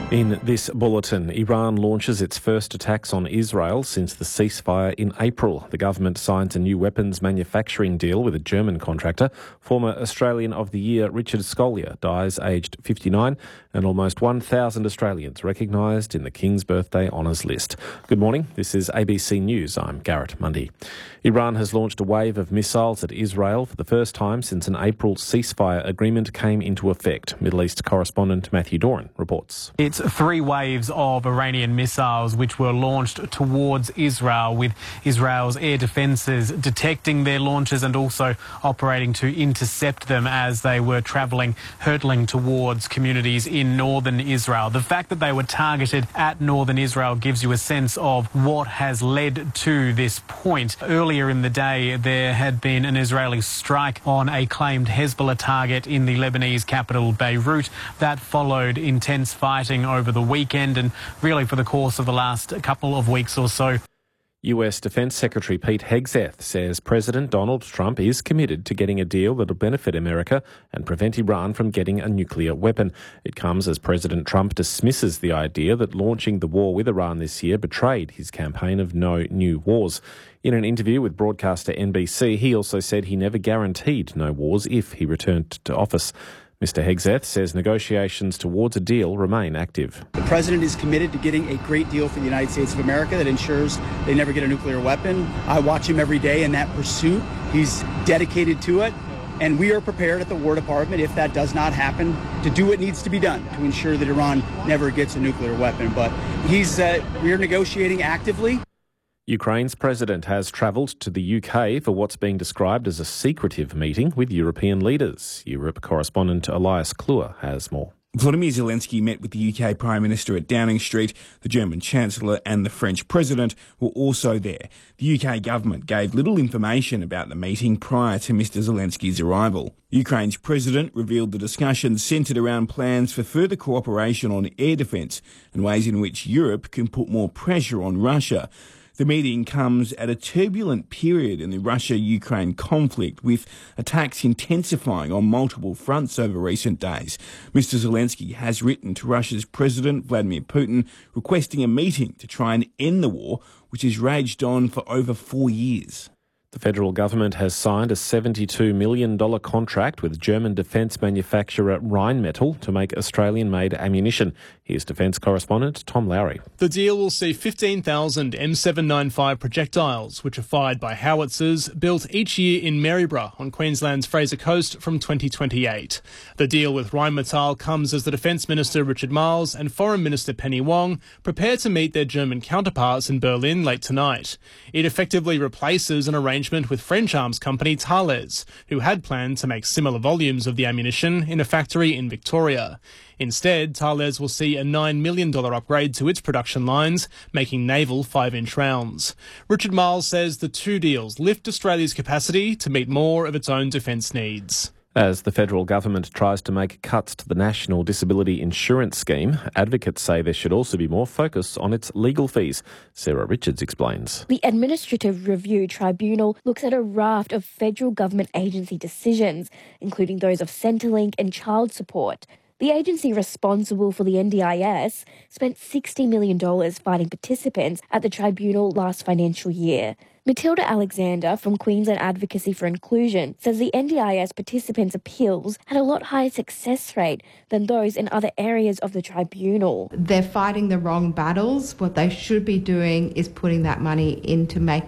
In this bulletin, Iran launches its first attacks on Israel since the ceasefire in April. The government signs a new weapons manufacturing deal with a German contractor. Former Australian of the Year Richard Scolyer dies aged 59, and almost 1,000 Australians recognised in the King's Birthday Honours List. Good morning, this is ABC News. I'm Garrett Mundy. Iran has launched a wave of missiles at Israel for the first time since an April ceasefire agreement came into effect. Middle East correspondent Matthew Doran reports. It's 3 waves of Iranian missiles which were launched towards Israel, with Israel's air defences detecting their launches and also operating to intercept them as they were hurtling towards communities in northern Israel. The fact that they were targeted at northern Israel gives you a sense of what has led to this point. Earlier in the day, there had been an Israeli strike on a claimed Hezbollah target in the Lebanese capital, Beirut. That followed intense fighting over the weekend and really for the course of the last couple of weeks or so. US Defence Secretary Pete Hegseth says President Donald Trump is committed to getting a deal that will benefit America and prevent Iran from getting a nuclear weapon. It comes as President Trump dismisses the idea that launching the war with Iran this year betrayed his campaign of no new wars. In an interview with broadcaster NBC, he also said he never guaranteed no wars if he returned to office. Mr. Hegseth says negotiations towards a deal remain active. The president is committed to getting a great deal for the United States of America that ensures they never get a nuclear weapon. I watch him every day in that pursuit. He's dedicated to it. And we are prepared at the War Department, if that does not happen, to do what needs to be done to ensure that Iran never gets a nuclear weapon. But we're negotiating actively. Ukraine's president has travelled to the UK for what's being described as a secretive meeting with European leaders. Europe correspondent Elias Kluwer has more. Volodymyr Zelensky met with the UK Prime Minister at Downing Street. The German Chancellor and the French President were also there. The UK government gave little information about the meeting prior to Mr Zelensky's arrival. Ukraine's President revealed the discussions centred around plans for further cooperation on air defence and ways in which Europe can put more pressure on Russia. The meeting comes at a turbulent period in the Russia-Ukraine conflict, with attacks intensifying on multiple fronts over recent days. Mr Zelensky has written to Russia's President Vladimir Putin requesting a meeting to try and end the war, which has raged on for over 4 years. The federal government has signed a $72 million contract with German defence manufacturer Rheinmetall to make Australian-made ammunition. Here's defence correspondent Tom Lowry. The deal will see 15,000 M795 projectiles, which are fired by howitzers, built each year in Maryborough on Queensland's Fraser Coast from 2028. The deal with Rheinmetall comes as the Defence Minister Richard Marles and Foreign Minister Penny Wong prepare to meet their German counterparts in Berlin late tonight. It effectively replaces an arrangement with French arms company Thales, who had planned to make similar volumes of the ammunition in a factory in Victoria. Instead, Thales will see a $9 million upgrade to its production lines, making naval 5-inch rounds. Richard Marles says the 2 deals lift Australia's capacity to meet more of its own defence needs. As the federal government tries to make cuts to the National Disability Insurance Scheme, advocates say there should also be more focus on its legal fees. Sarah Richards explains. The Administrative Review Tribunal looks at a raft of federal government agency decisions, including those of Centrelink and child support. The agency responsible for the NDIS spent $60 million fighting participants at the tribunal last financial year. Matilda Alexander from Queensland Advocacy for Inclusion says the NDIS participants' appeals had a lot higher success rate than those in other areas of the tribunal. They're fighting the wrong battles. What they should be doing is putting that money into making